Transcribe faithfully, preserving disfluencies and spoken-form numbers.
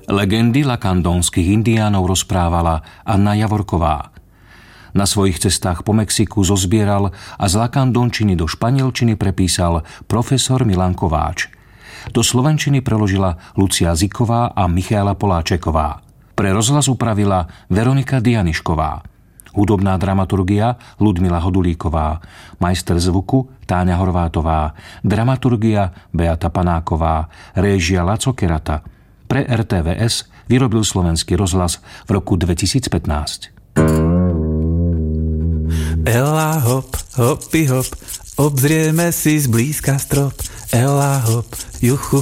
Legendy lakandonských indiánov rozprávala Anna Javorková. Na svojich cestách po Mexiku zozbieral a z lakandončiny do španielčiny prepísal profesor Milan Kováč. Do slovenčiny preložila Lucia Ziková a Michaela Poláčeková. Pre rozhlas upravila Veronika Dianišková. Hudobná dramaturgia Ludmila Hodulíková. Majster zvuku Táňa Horvátová. Dramaturgia Beata Panáková. Réžia Laco Kerata. Pre er té vé es vyrobil Slovenský rozhlas v roku dvetisícpätnásť. Ela hop, hopi hop, obzrieme si zblízka strop. Ela hop, juchu